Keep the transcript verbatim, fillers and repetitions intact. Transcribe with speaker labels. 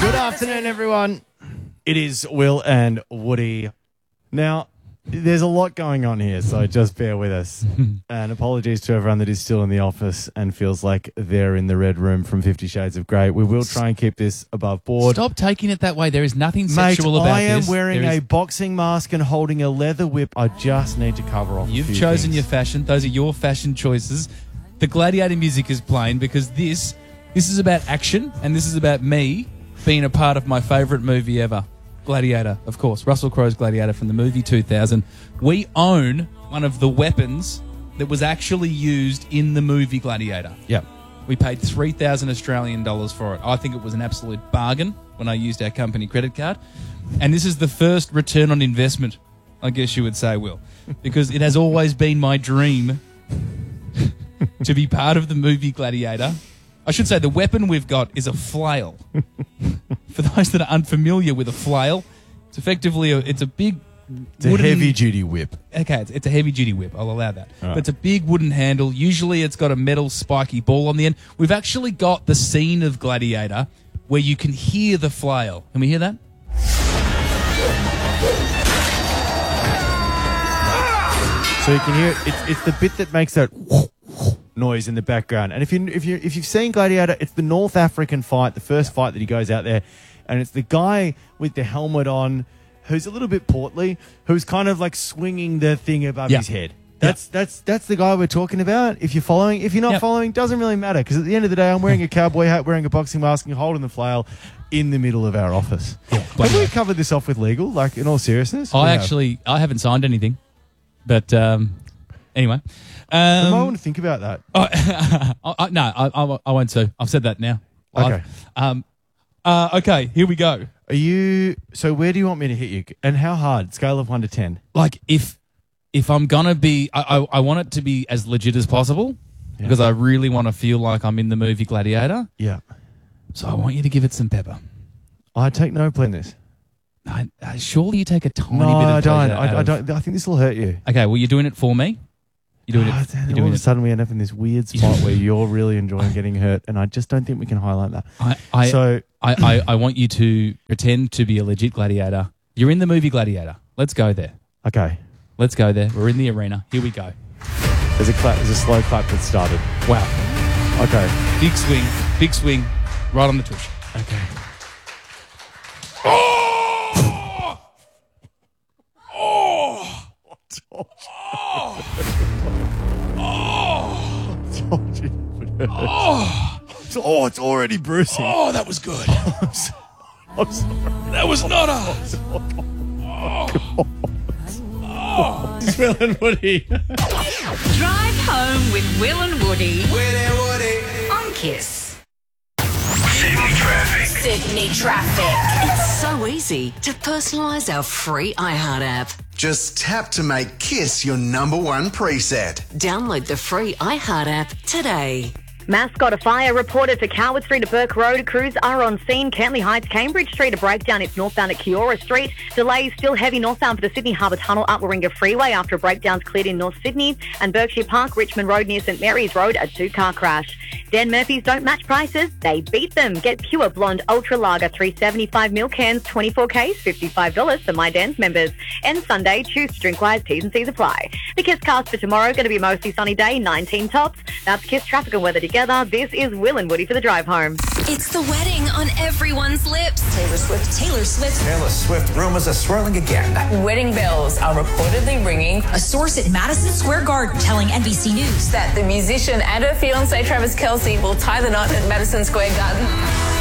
Speaker 1: Good afternoon, everyone. It is Will and Woody. Now, there's a lot going on here, so just bear with us. And apologies to everyone that is still in the office and feels like they're in the red room from Fifty Shades of Grey. We will try and keep this above board.
Speaker 2: Stop taking it that way. There is nothing
Speaker 1: Mate,
Speaker 2: sexual about
Speaker 1: I am
Speaker 2: this.
Speaker 1: wearing
Speaker 2: There
Speaker 1: a
Speaker 2: is-
Speaker 1: boxing mask and holding a leather whip. I just need to cover off a
Speaker 2: You've
Speaker 1: few
Speaker 2: chosen
Speaker 1: things.
Speaker 2: your fashion. Those are your fashion choices. The Gladiator music is playing because this this is about action, and this is about me being a part of my favourite movie ever, Gladiator, of course. Russell Crowe's Gladiator from the movie two thousand. We own one of the weapons that was actually used in the movie Gladiator.
Speaker 1: Yep.
Speaker 2: We paid three thousand Australian dollars for it. I think it was an absolute bargain when I used our company credit card. And this is the first return on investment, I guess you would say, Will, because it has always been my dream to be part of the movie Gladiator. I should say the weapon we've got is a flail. For those that are unfamiliar with a flail, it's effectively a, it's a big
Speaker 1: It's a
Speaker 2: wooden-
Speaker 1: heavy-duty whip.
Speaker 2: Okay, it's, it's a heavy-duty whip. I'll allow that.
Speaker 1: All right.
Speaker 2: But it's a big wooden handle. Usually it's got a metal spiky ball on the end. We've actually got the scene of Gladiator where you can hear the flail. Can we hear that?
Speaker 1: So you can hear it. It's, it's the bit that makes that noise in the background. And if you if you if you've seen Gladiator, it's the North African fight, the first fight that he goes out there, and it's the guy with the helmet on, who's a little bit portly, who's kind of like swinging the thing above
Speaker 2: Yeah.
Speaker 1: his head. That's that's that's the guy we're talking about. If you're following, if you're not
Speaker 2: Yep.
Speaker 1: following, doesn't really matter, because at the end of the day, I'm wearing a cowboy hat, wearing a boxing mask, and holding the flail in the middle of our office. Have we covered this off with legal? Like, in all seriousness,
Speaker 2: I
Speaker 1: We have.
Speaker 2: actually I haven't signed anything, but um, anyway.
Speaker 1: I
Speaker 2: Um,
Speaker 1: might want to think about that.
Speaker 2: I, I, no, I, I, I won't. So I've said that now. Live.
Speaker 1: Okay.
Speaker 2: Um, uh, okay. Here we go.
Speaker 1: Are you? So where do you want me to hit you? And how hard? Scale of one to ten.
Speaker 2: Like if if I'm gonna be, I, I, I want it to be as legit as possible because I really want to feel like I'm in the movie Gladiator.
Speaker 1: Yeah.
Speaker 2: So I want you to give it some pepper.
Speaker 1: I take no pleasure in this.
Speaker 2: I, uh, surely you take a tiny
Speaker 1: No,
Speaker 2: bit of
Speaker 1: I don't.
Speaker 2: pleasure out
Speaker 1: I, I
Speaker 2: of-
Speaker 1: don't. I think this will hurt you.
Speaker 2: Okay, well you're doing it for me. You're doing
Speaker 1: Ah,
Speaker 2: it.
Speaker 1: then
Speaker 2: You're
Speaker 1: all
Speaker 2: doing
Speaker 1: of a
Speaker 2: it.
Speaker 1: sudden, we end up in this weird spot where you're really enjoying getting hurt, and I just don't think we can highlight that.
Speaker 2: I, I,
Speaker 1: So-
Speaker 2: I, I, I want you to pretend to be a legit gladiator. You're in the movie Gladiator. Let's go there.
Speaker 1: Okay.
Speaker 2: Let's go there. We're in the arena. Here we go.
Speaker 1: There's a clap. There's a slow clap that started.
Speaker 2: Wow.
Speaker 1: Okay.
Speaker 2: Big swing. Big swing. Right on the tush.
Speaker 1: Okay.
Speaker 2: Oh! Oh!
Speaker 1: Told you it would hurt. Oh, oh it's already bruising.
Speaker 2: Oh, that was good.
Speaker 1: I'm so- I'm sorry.
Speaker 2: That was not a...
Speaker 1: It's Will and Woody.
Speaker 3: Drive home with Will and Woody. Will and Woody. On Kiss.
Speaker 4: Sydney traffic.
Speaker 3: Sydney traffic. It's so easy to personalise our free iHeart app.
Speaker 4: Just tap to make Kiss your number one preset.
Speaker 3: Download the free iHeart app today.
Speaker 5: Mascot, a fire reported for Coward Street to Burke Road. Crews are on scene. Cantley Heights, Cambridge Street, a breakdown. It's northbound at Kiora Street. Delays still heavy northbound for the Sydney Harbour Tunnel up Warringah Freeway after a breakdown's cleared in North Sydney. And Berkshire Park, Richmond Road near St Mary's Road, a two-car crash. Dan Murphy's don't match prices, they beat them. Get Pure Blonde Ultra Lager three seventy-five mil cans, twenty-four Ks, fifty-five dollars for My Dan's members. And Sunday, choose Drinkwise, T's and C's apply. The Kiss cast for tomorrow, going to be a mostly sunny day, nineteen tops. That's Kiss traffic and weather together. This is Will and Woody for the drive home.
Speaker 6: It's the wedding on everyone's lips. Taylor Swift, Taylor Swift.
Speaker 7: Taylor Swift rumors are swirling again.
Speaker 8: Wedding bells are reportedly ringing.
Speaker 6: A source at Madison Square Garden telling N B C News
Speaker 8: That the musician and her fiancé Travis Kelce will tie the knot at Madison Square Garden.